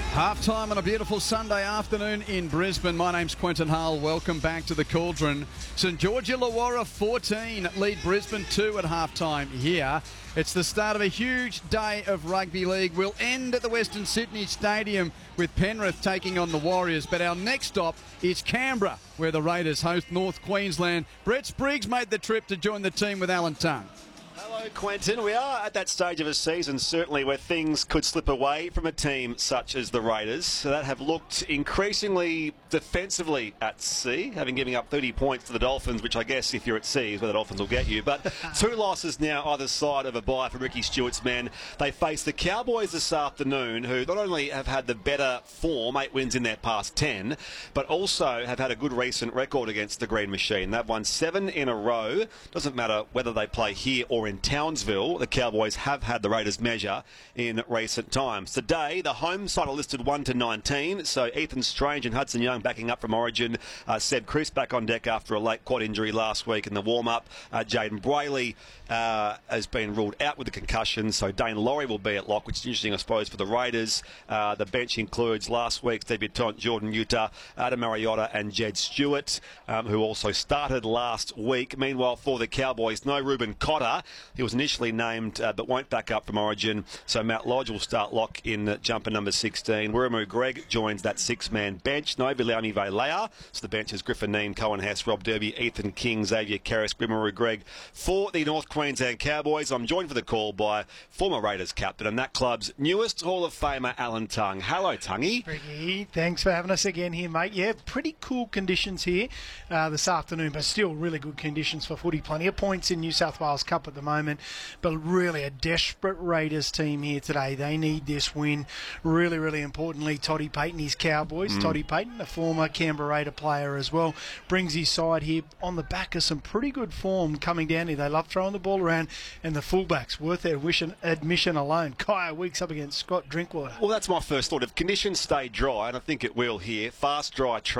Half-time on a beautiful Sunday afternoon in Brisbane. My name's Quentin Hull. Welcome back to the Cauldron. St George Illawarra 14 lead Brisbane 2 at half-time here. It's the start of a huge day of rugby league. We'll end at the Western Sydney Stadium with Penrith taking on the Warriors. But our next stop is Canberra, where the Raiders host North Queensland. Brett Spriggs made the trip to join the team with Alan Tongue. Hello, Quentin. We are at that stage of a season, certainly, where things could slip away from a team such as the Raiders that have looked increasingly defensively at sea, having given up 30 points to the Dolphins, which I guess if you're at sea is where the Dolphins will get you. But 2 losses now either side of a bye for Ricky Stewart's men. They face the Cowboys this afternoon, who not only have had the better form, 8 wins in their past 10, but also have had a good recent record against the Green Machine. They've won 7 in a row. Doesn't matter whether they play here or in Townsville, the Cowboys have had the Raiders measure in recent times. Today, the home side are listed 1 to 19, so Ethan Strange and Hudson Young backing up from Origin. Seb Chris back on deck after a late quad injury last week in the warm-up. Jaden Brayley has been ruled out with a concussion, so Dane Laurie will be at lock, which is interesting, I suppose, for the Raiders. The bench includes last week's debutant Jordan Utah, Adam Mariota and Jed Stewart, who also started last week. Meanwhile, for the Cowboys, no Reuben Cotter. He was initially named but won't back up from Origin, so Matt Lodge will start lock in jumper number 16. Wiramu Greg joins that 6-man bench. No Viliami Vailea, so the bench is Griffin Neem, Cohen Hess, Rob Derby, Ethan King, Xavier Karras, Wiramu Greg. For the North Queensland Cowboys, I'm joined for the call by former Raiders captain and that club's newest Hall of Famer, Alan Tongue. Hello, Tungy. Ricky, thanks for having us again here, mate. Yeah, pretty cool conditions here this afternoon, but still really good conditions for footy. Plenty of points in New South Wales Cup at the moment, but really a desperate Raiders team here today. They need this win. Really, really importantly, Toddy Payten, his Cowboys. Toddy Payten, a former Canberra Raider player as well, brings his side here on the back of some pretty good form coming down here. They love throwing the ball around, and the fullbacks, worth their admission alone. Kaya Weeks up against Scott Drinkwater. Well, that's my first thought. If conditions stay dry, and I think it will here, fast, dry